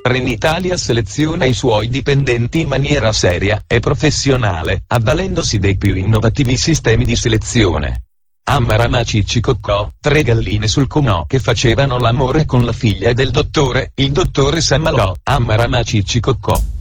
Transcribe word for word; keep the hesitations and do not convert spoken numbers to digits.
Trenitalia seleziona i suoi dipendenti in maniera seria e professionale, avvalendosi dei più innovativi sistemi di selezione. Amarama Ciccicoccò, tre galline sul comò che facevano l'amore con la figlia del dottore, il dottore s'ammalò. Amarama Ciccicoccò.